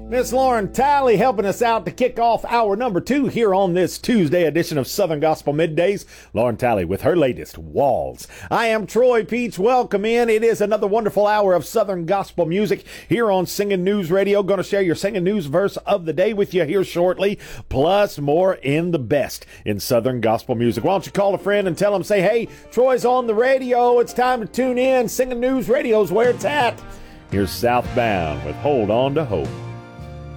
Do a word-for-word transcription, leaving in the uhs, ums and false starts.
Miss Lauren Talley helping us out to kick off hour number two here on this Tuesday edition of Southern Gospel Middays. Lauren Talley with her latest, Walls. I am Troy Peach. Welcome in. It is another wonderful hour of Southern Gospel music here on Singing News Radio. Going to share your Singing News verse of the day with you here shortly, plus more in the best in Southern Gospel music. Why don't you call a friend and tell them, say, hey, Troy's on the radio. It's time to tune in. Singing News Radio's where it's at. Here's Southbound with Hold On to Hope.